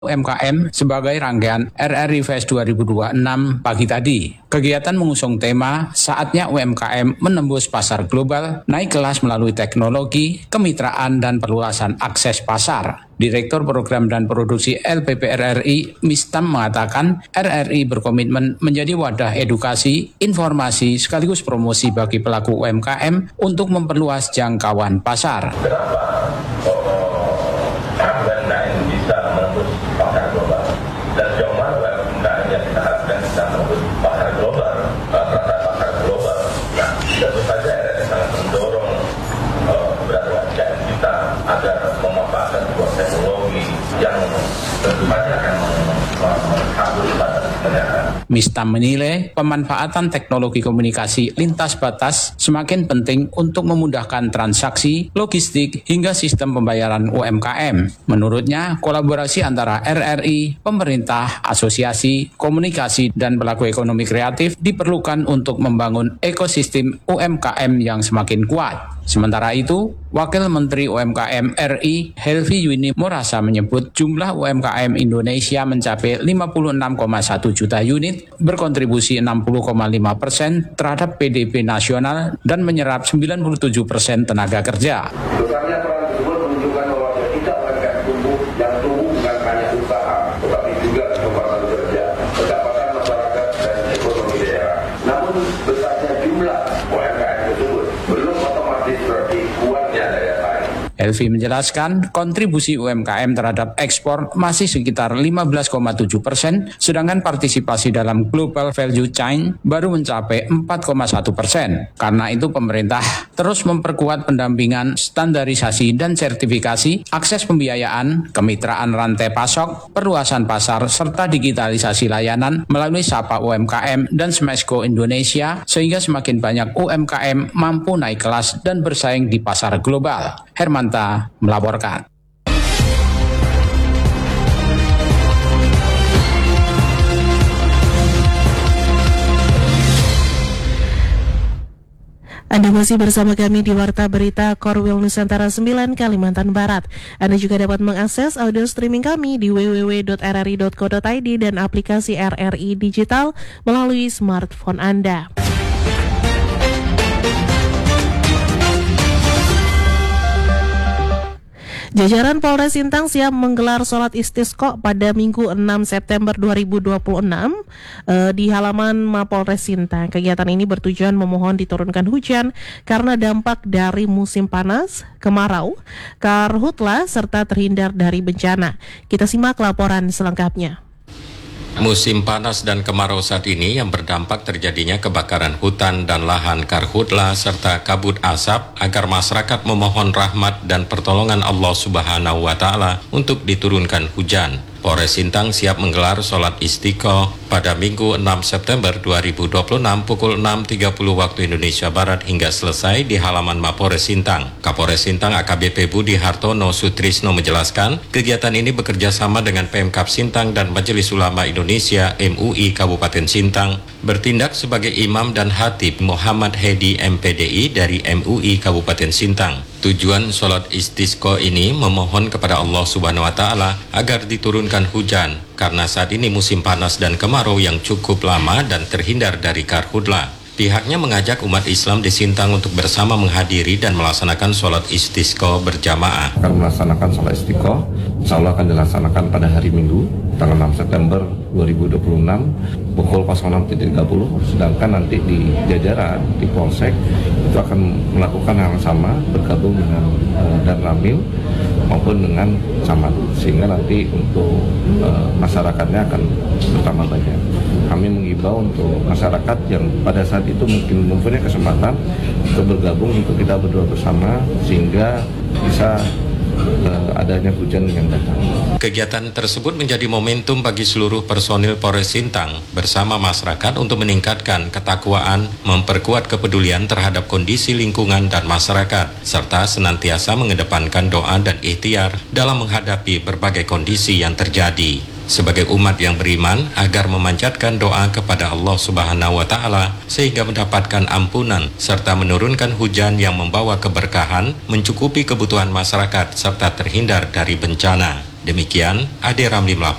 UMKM sebagai rangkaian RRI Fest 2026 pagi tadi. Kegiatan mengusung tema saatnya UMKM menembus pasar global, naik kelas melalui teknologi, kemitraan, dan perluasan akses pasar. Direktur Program dan Produksi LPP RRI, Mistam, mengatakan RRI berkomitmen menjadi wadah edukasi, informasi, sekaligus promosi bagi pelaku UMKM untuk memperluas jangkauan pasar. Mistam menilai pemanfaatan teknologi komunikasi lintas batas semakin penting untuk memudahkan transaksi, logistik, hingga sistem pembayaran UMKM. Menurutnya, kolaborasi antara RRI, pemerintah, asosiasi, komunikasi, dan pelaku ekonomi kreatif diperlukan untuk membangun ekosistem UMKM yang semakin kuat. Sementara itu, Wakil Menteri UMKM RI, Helvi Yuni Morasa menyebut jumlah UMKM Indonesia mencapai 56,1 juta unit, berkontribusi 60,5% terhadap PDB nasional dan menyerap 97% tenaga kerja. Besarnya peran tersebut menunjukkan bahwa tidak UMKM tumbuh, yang tumbuh bukan hanya usaha, tetapi juga kesempatan kerja, pendapatan masyarakat, dan ekonomi daerah. Namun besarnya jumlah UMKM tersebut belum otomatis berarti kuatnya daya saing. Helvi menjelaskan kontribusi UMKM terhadap ekspor masih sekitar 15,7%, sedangkan partisipasi dalam global value chain baru mencapai 4,1%. Karena itu pemerintah terus memperkuat pendampingan, standarisasi dan sertifikasi, akses pembiayaan, kemitraan rantai pasok, perluasan pasar, serta digitalisasi layanan melalui Sapa UMKM dan Smesco Indonesia, sehingga semakin banyak UMKM mampu naik kelas dan bersaing di pasar global. Hermanta melaporkan. Anda masih bersama kami di Warta Berita Korwil Nusantara 9 Kalimantan Barat. Anda juga dapat mengakses audio streaming kami di www.rri.co.id dan aplikasi RRI Digital melalui smartphone Anda. Jajaran Polres Sintang siap menggelar sholat istisqa pada Minggu 6 September 2026 di halaman Mapolres Sintang. Kegiatan ini bertujuan memohon diturunkan hujan karena dampak dari musim panas, kemarau, karhutla, serta terhindar dari bencana. Kita simak laporan selengkapnya. Musim panas dan kemarau saat ini yang berdampak terjadinya kebakaran hutan dan lahan karhutla serta kabut asap agar masyarakat memohon rahmat dan pertolongan Allah Subhanahu wa Ta'ala untuk diturunkan hujan. Polres Sintang siap menggelar sholat istiqo pada Minggu 6 September 2026 pukul 6.30 waktu Indonesia Barat hingga selesai di halaman Mapolres Sintang. Kapolres Sintang AKBP Budi Hartono Sutrisno menjelaskan, kegiatan ini bekerja sama dengan Pemkab Sintang dan Majelis Ulama Indonesia MUI Kabupaten Sintang, bertindak sebagai imam dan khatib Muhammad Hedi MPDI dari MUI Kabupaten Sintang. Tujuan sholat istisqa ini memohon kepada Allah Subhanahu wa Ta'ala agar diturunkan hujan karena saat ini musim panas dan kemarau yang cukup lama dan terhindar dari karhutla. Pihaknya mengajak umat Islam di Sintang untuk bersama menghadiri dan melaksanakan sholat istisqa berjamaah. Akan melaksanakan sholat istisqa, insya Allah akan dilaksanakan pada hari Minggu, tanggal 6 September 2026, pukul 06.30, sedangkan nanti di jajaran, di Polsek, itu akan melakukan hal yang sama, bergabung dengan Danramil maupun dengan Camat, sehingga nanti untuk masyarakatnya akan bertambah banyak. Kami mengimbau untuk masyarakat yang pada saat itu mungkin mempunyai kesempatan untuk bergabung, untuk kita berdoa bersama sehingga bisa adanya hujan yang datang. Kegiatan tersebut menjadi momentum bagi seluruh personil Polres Sintang bersama masyarakat untuk meningkatkan ketakwaan, memperkuat kepedulian terhadap kondisi lingkungan dan masyarakat, serta senantiasa mengedepankan doa dan ikhtiar dalam menghadapi berbagai kondisi yang terjadi. Sebagai umat yang beriman, agar memanjatkan doa kepada Allah Subhanahu wa Ta'ala sehingga mendapatkan ampunan serta menurunkan hujan yang membawa keberkahan, mencukupi kebutuhan masyarakat serta terhindar dari bencana. Demikian, Ade Ramli melaporkan.